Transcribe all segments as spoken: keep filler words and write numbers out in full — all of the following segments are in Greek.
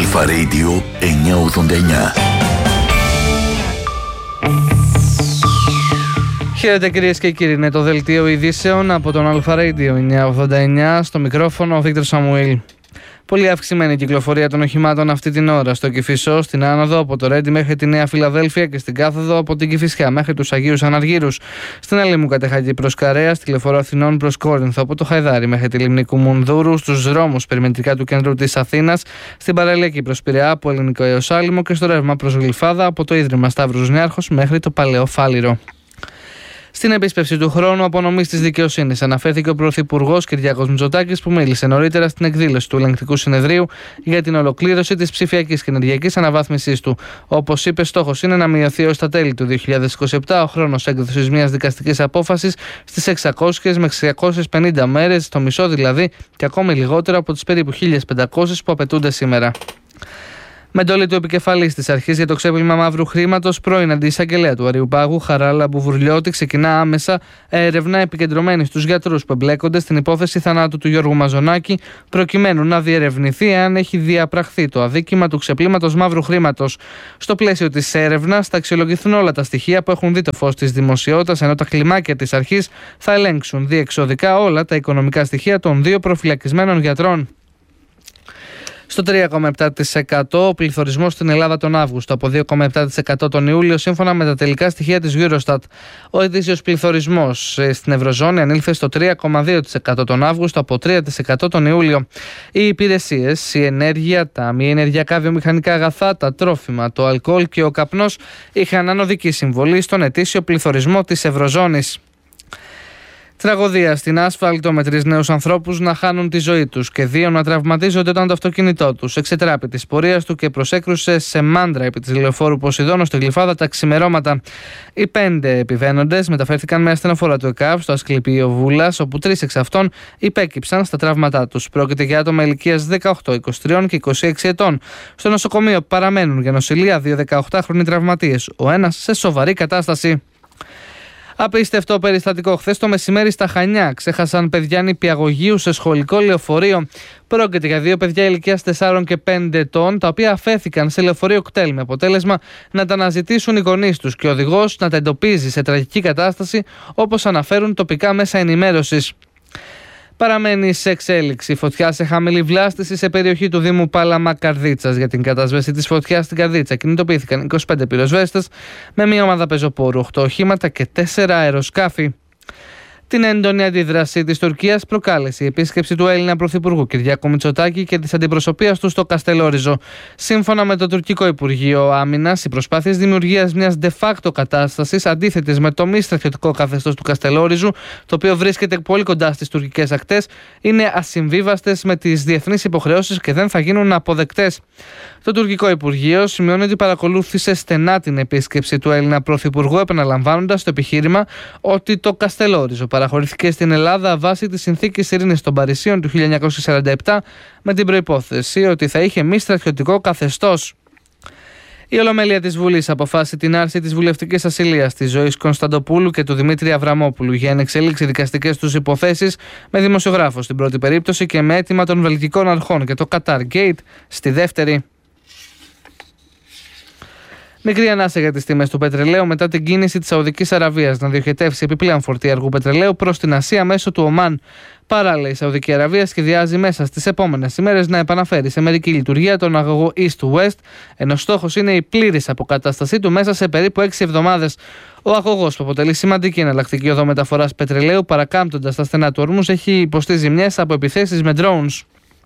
Αλφα Radio εννιακόσια ογδόντα εννιά. Χαίρετε κυρίες και κύριοι, είναι το δελτίο ειδήσεων από τον Αλφα Radio εννιακόσια ογδόντα εννιά, στο μικρόφωνο ο Βίκτορ Σαμουήλ. Πολύ αυξημένη κυκλοφορία των οχημάτων αυτή την ώρα στο Κηφισό, στην άνοδο από το Ρέντι μέχρι τη Νέα Φιλαδέλφια και στην κάθοδο από την Κηφισιά μέχρι τους Αγίους Αναργύρους. Στην Αλήμου Κατεχάκη προς Καρέα, στη Λεωφόρο Αθηνών προς Κόρινθο από το Χαϊδάρι μέχρι τη Λιμνή Κουμουνδούρου, στους δρόμους περιμετρικά του κέντρου της Αθήνας, στην παραλιακή προς Πειραιά από Ελληνικό έως Άλυμο και στο ρεύμα προς Γλυφάδα από το Ίδρυμα Σταύρους Νιάρχος μέχρι το Παλαιό Φάληρο. Στην επίσπευση του χρόνου απονομής της δικαιοσύνης αναφέρθηκε ο Πρωθυπουργός Κυριάκος Μητσοτάκης, που μίλησε νωρίτερα στην εκδήλωση του Ελεγκτικού Συνεδρίου για την ολοκλήρωση της ψηφιακής και ενεργειακής αναβάθμισης του. Όπως είπε, στόχος είναι να μειωθεί ως τα τέλη του δύο χιλιάδες είκοσι επτά ο χρόνος έκδοσης μιας δικαστικής απόφασης στις εξακόσιες με εξακόσιες πενήντα μέρες, το μισό δηλαδή, και ακόμη λιγότερο από τις περίπου χίλιες πεντακόσιες που απαιτούνται σήμερα. Με εντολή του επικεφαλής της Αρχής για το Ξέπλυμα Μαύρου Χρήματος, πρώην αντιεισαγγελέα του Αριουπάγου, Χαράλα Μπουβουρλιώτη, ξεκινά άμεσα έρευνα επικεντρωμένη στους γιατρούς που εμπλέκονται στην υπόθεση θανάτου του Γιώργου Μαζονάκη, προκειμένου να διερευνηθεί αν έχει διαπραχθεί το αδίκημα του ξεπλήματος μαύρου χρήματος. Στο πλαίσιο της έρευνας θα αξιολογηθούν όλα τα στοιχεία που έχουν δει το φως της δημοσιότητας, ενώ τα κλιμάκια της Αρχής θα ελέγξουν διεξοδικά όλα τα οικονομικά στοιχεία των δύο προφυλακισμένων γιατρών. Στο τρία κόμμα επτά τοις εκατό ο πληθωρισμός στην Ελλάδα τον Αύγουστο, από δύο κόμμα επτά τοις εκατό τον Ιούλιο, σύμφωνα με τα τελικά στοιχεία της Eurostat. Ο ετήσιος πληθωρισμός στην Ευρωζώνη ανήλθε στο τρία κόμμα δύο τοις εκατό τον Αύγουστο, από τρία τοις εκατό τον Ιούλιο. Οι υπηρεσίες, η ενέργεια, τα μη ενεργειακά βιομηχανικά αγαθά, τα τρόφιμα, το αλκοόλ και ο καπνός είχαν ανωδική συμβολή στον ετήσιο πληθωρισμό της Ευρωζώνης. Τραγωδία στην άσφαλτο, με τρεις νέους ανθρώπους να χάνουν τη ζωή τους και δύο να τραυματίζονται όταν το αυτοκίνητό τους εξετράπη της πορείας του και προσέκρουσε σε μάντρα επί της λεωφόρου Ποσειδώνου στη Γλυφάδα τα ξημερώματα. Οι πέντε επιβαίνοντες μεταφέρθηκαν με ασθενοφόρα του ΕΚΑΒ στο Ασκληπείο Βούλας, όπου τρεις εξ αυτών υπέκυψαν στα τραύματά τους. Πρόκειται για άτομα ηλικίας δεκαοκτώ, είκοσι τρία και είκοσι έξι ετών. Στο νοσοκομείο παραμένουν για νοσηλεία δύο δεκαοκτάχρονοι τραυματίες, ο ένας σε σοβαρή κατάσταση. Απίστευτο περιστατικό χθες το μεσημέρι στα Χανιά. Ξέχασαν παιδιά νηπιαγωγείου σε σχολικό λεωφορείο. Πρόκειται για δύο παιδιά ηλικίας τεσσάρων και πέντε ετών, τα οποία αφέθηκαν σε λεωφορείο κτέλ, με αποτέλεσμα να τα αναζητήσουν οι γονείς τους και ο οδηγός να τα εντοπίζει σε τραγική κατάσταση, όπως αναφέρουν τοπικά μέσα ενημέρωσης. Παραμένει σε εξέλιξη φωτιά σε χαμηλή βλάστηση σε περιοχή του Δήμου Πάλαμα Καρδίτσας. Για την κατάσβεση της φωτιάς στην Καρδίτσα κινητοποιήθηκαν είκοσι πέντε πυροσβέστες με μια ομάδα πεζοπόρου, οκτώ οχήματα και τέσσερα αεροσκάφη. Την έντονη αντίδραση της Τουρκίας προκάλεσε η επίσκεψη του Έλληνα Πρωθυπουργού Κυριάκου Μητσοτάκη και της αντιπροσωπείας του στο Καστελόριζο. Σύμφωνα με το τουρκικό Υπουργείο Άμυνας, οι προσπάθειες δημιουργίας μιας de facto κατάστασης αντίθετης με το μη στρατιωτικό καθεστώς του Καστελόριζου, το οποίο βρίσκεται πολύ κοντά στις τουρκικές ακτές, είναι ασυμβίβαστες με τις διεθνείς υποχρεώσεις και δεν θα γίνουν αποδεκτές. Το τουρκικό Υπουργείο σημειώνει ότι παρακολούθησε στενά την επίσκεψη του Έλληνα Πρωθυπουργού, επαναλαμβάνοντας το επιχείρημα ότι το Καστελόριζο παραχωρήθηκε στην Ελλάδα βάσει της Συνθήκης Ειρήνης των Παρισίων του χίλια εννιακόσια σαράντα επτά, με την προϋπόθεση ότι θα είχε μη στρατιωτικό καθεστώς. Η Ολομέλεια της Βουλής αποφάσισε την άρση της βουλευτικής ασυλίας της Ζωής Κωνσταντοπούλου και του Δημήτρη Αβραμόπουλου για να εξελίξει δικαστικές τους υποθέσεις, με δημοσιογράφο στην πρώτη περίπτωση και με αίτημα των βελγικών αρχών και το Qatar Gate στη δεύτερη. Μικρή ανάσα για τις τιμές του πετρελαίου μετά την κίνηση της Σαουδικής Αραβίας να διοχετεύσει επιπλέον φορτία αργού πετρελαίου προς την Ασία μέσω του Ομάν. Παράλληλα, η Σαουδική Αραβία σχεδιάζει μέσα στις επόμενες ημέρες να επαναφέρει σε μερική λειτουργία τον αγωγό East-West, ενώ στόχος είναι η πλήρης αποκατάστασή του μέσα σε περίπου έξι εβδομάδες. Ο αγωγός, που αποτελεί σημαντική εναλλακτική οδό μεταφοράς πετρελαίου, παρακάμπτοντας τα στενά του ορμούς, έχει υποστεί ζημιές από επιθέσεις με drones.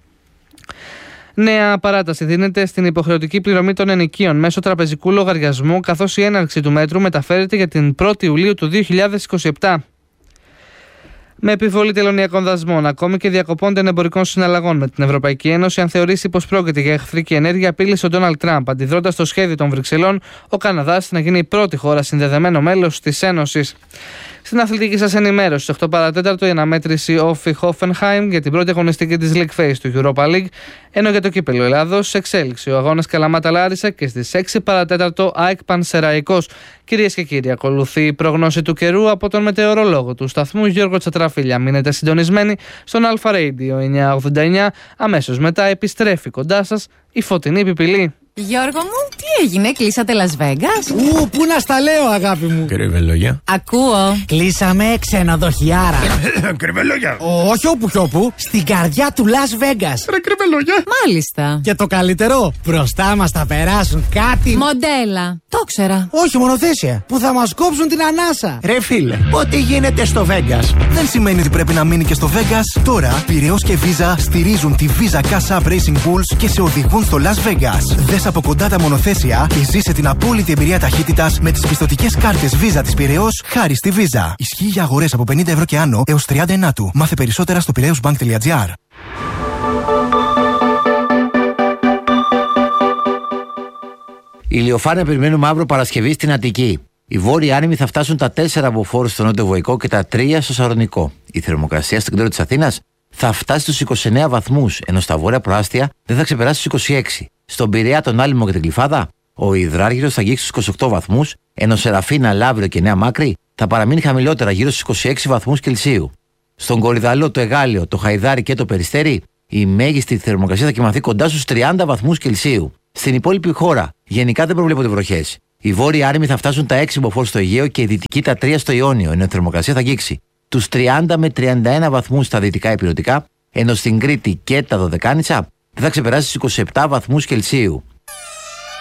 Νέα παράταση δίνεται στην υποχρεωτική πληρωμή των ενοικίων μέσω τραπεζικού λογαριασμού, καθώς η έναρξη του μέτρου μεταφέρεται για την πρώτη Ιουλίου του δύο χιλιάδες είκοσι επτά. Με επιβολή τελωνειακών δασμών, ακόμη και διακοπών των εμπορικών συναλλαγών με την Ευρωπαϊκή Ένωση, αν θεωρήσει πως πρόκειται για εχθρική ενέργεια, απείλησε ο Ντόναλντ Τραμπ, αντιδρώντας στο σχέδιο των Βρυξελών ο Καναδάς να γίνει η πρώτη χώρα συνδεδεμένο μέλος της Ένωσης. Στην αθλητική σας ενημέρωση, στις οκτώ παρά τέταρτο η αναμέτρηση Όφι Hoffenheim για την πρώτη αγωνιστική της League Phase του Europa League, ενώ για το κύπελλο Ελλάδος σε εξέλιξη ο αγώνας Καλαμάτα Λάρισα και στις έξι παρά τέταρτο ΑΕΚ Πανσεραϊκός. Κυρίες και κύριοι, ακολουθεί η πρόγνωση του καιρού από τον μετεωρολόγο του σταθμού Γιώργο Τσατραφίλια. Μείνετε συντονισμένοι στον Αλφα Radio εννιακόσια ογδόντα εννιά. Αμέσως μετά επιστρέφει κοντά σας η Φωτεινή Πιπιλή. Γιώργο μου, τι έγινε, κλείσατε Las Vegas? Ου, πού να στα λέω, αγάπη μου. Κρυβελόγια. Ακούω. Κλείσαμε ξενοδοχιάρα. Κρυβελόγια. Όχι όπου κι όπου, στην καρδιά του Las Vegas. Ρε κρυβελόγια. Μάλιστα. Και το καλύτερο, μπροστά μας θα περάσουν κάτι. Μοντέλα. Το ξέρα. Όχι, μονοθέσια. Που θα μας κόψουν την ανάσα. Ρε φίλε, ό,τι γίνεται στο Vegas δεν σημαίνει ότι πρέπει να μείνει και στο Vegas. Τώρα, Πειραιώς και Visa στηρίζουν τη Visa Cash App Racing Bulls και σε οδηγούν στο Las Vegas. Δες από κοντά τα μονοθέσια και ζήσε την απόλυτη εμπειρία ταχύτητας με τις πιστωτικές κάρτες Visa της Πειραιώς χάρη στη Visa. Ισχύει για αγορές από πενήντα ευρώ και άνω έως τριάντα ενάτου. Μάθε περισσότερα στο πειραιώσbank τελεία gr. Ηλιοφάνεια περιμένουν μαύρο Παρασκευή στην Αττική. Οι βόρειοι άνεμοι θα φτάσουν τα τέσσερα αποφόρους στο νότιο Βοϊκό και τα τρία στο Σαρονικό. Η θερμοκρασία στο κέντρο της Αθήνας θα φτάσει στους είκοσι εννέα βαθμούς, ενώ στα βόρεια προάστια δεν θα ξεπεράσει τους είκοσι έξι. Στον Πειραιά, τον Άλυμο και την Γλυφάδα, ο υδράργυρος θα αγγίξει στους είκοσι οκτώ βαθμούς, ενώ Σεραφίνα, Λαύριο και Νέα Μάκρη θα παραμείνει χαμηλότερα γύρω στους είκοσι έξι βαθμούς Κελσίου. Στον Κορυδαλό, το Εγάλιο, το Χαϊδάρι και το Περιστέρι, η μέγιστη θερμοκρασία θα κοιμαθεί κοντά στους τριάντα βαθμούς Κελσίου. Στην υπόλοιπη χώρα, γενικά δεν προβλέπονται βροχές. Οι βόρειοι άνεμοι θα φτάσουν τα έξι μποφόρ στο Αιγαίο και οι δυτικοί τα τρία στο Ιόνιο, ενώ η θερμοκρασία θα αγγίξει τους τριάντα με τριάντα ένα βαθμούς στα δυτικά υπηρετικά, ενώ στην Κρήτη και τα Δωδεκάνησα δεν θα ξεπεράσει τους είκοσι επτά βαθμούς Κελσίου.